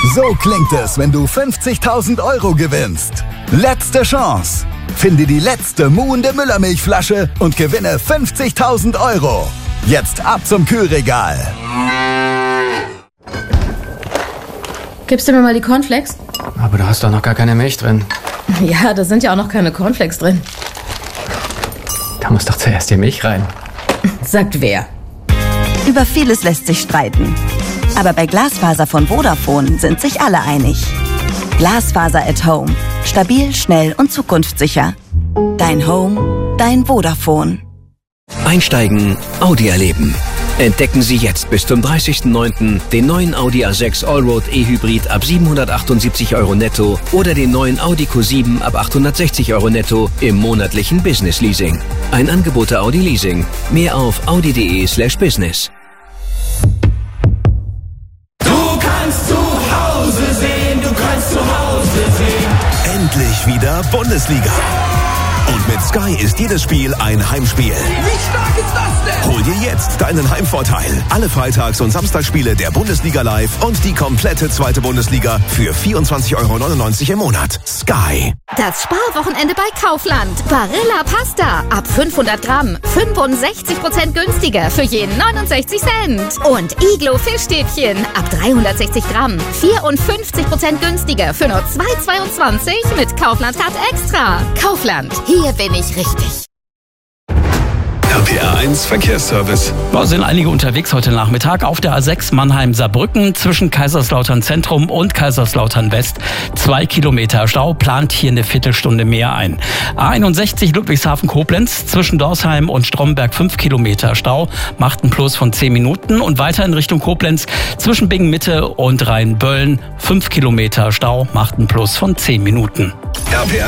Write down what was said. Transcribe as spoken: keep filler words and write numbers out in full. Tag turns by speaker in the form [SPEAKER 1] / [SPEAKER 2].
[SPEAKER 1] So klingt es, wenn du fünfzigtausend Euro gewinnst. Letzte Chance. Finde die letzte muhende Müllermilchflasche und gewinne fünfzigtausend Euro. Jetzt ab zum Kühlregal.
[SPEAKER 2] Gibst du mir mal die Cornflakes?
[SPEAKER 3] Aber du hast doch noch gar keine Milch drin.
[SPEAKER 2] Ja, da sind ja auch noch keine Cornflakes drin.
[SPEAKER 3] Da muss doch zuerst die Milch rein.
[SPEAKER 2] Sagt wer?
[SPEAKER 4] Über vieles lässt sich streiten. Aber bei Glasfaser von Vodafone sind sich alle einig. Glasfaser at Home. Stabil, schnell und zukunftssicher. Dein Home, dein Vodafone.
[SPEAKER 5] Einsteigen, Audi erleben. Entdecken Sie jetzt bis zum dreißigsten neunten den neuen Audi A sechs Allroad E-Hybrid ab siebenhundertachtundsiebzig Euro netto oder den neuen Audi Q sieben ab achthundertsechzig Euro netto im monatlichen Business Leasing. Ein Angebot der Audi Leasing. Mehr auf audi.de slash business.
[SPEAKER 6] Du kannst zu Hause sehen, du kannst zu Hause sehen.
[SPEAKER 7] Endlich wieder Bundesliga. Und mit Sky ist jedes Spiel ein Heimspiel.
[SPEAKER 6] Wie stark ist das denn?
[SPEAKER 7] Hol dir jetzt deinen Heimvorteil. Alle Freitags- und Samstagsspiele der Bundesliga live und die komplette zweite Bundesliga für vierundzwanzig Euro neunundneunzig im Monat. Sky.
[SPEAKER 8] Das Sparwochenende bei Kaufland. Barilla Pasta ab fünfhundert Gramm. fünfundsechzig Prozent günstiger für jeden neunundsechzig Cent. Und Iglo Fischstäbchen ab dreihundertsechzig Gramm. vierundfünfzig Prozent günstiger für nur zwei Euro zweiundzwanzig mit Kaufland Card Extra. Kaufland. Hier bin ich richtig.
[SPEAKER 7] R P R eins Verkehrsservice.
[SPEAKER 9] Da sind einige unterwegs heute Nachmittag auf der A sechs Mannheim-Saarbrücken zwischen Kaiserslautern Zentrum und Kaiserslautern West. Zwei Kilometer Stau, plant hier eine Viertelstunde mehr ein. A einundsechzig Ludwigshafen-Koblenz zwischen Dorsheim und Stromberg fünf Kilometer Stau, macht einen Plus von zehn Minuten. Und weiter in Richtung Koblenz zwischen Bingen-Mitte und Rheinböllen fünf Kilometer Stau, macht einen Plus von zehn Minuten.
[SPEAKER 7] R P R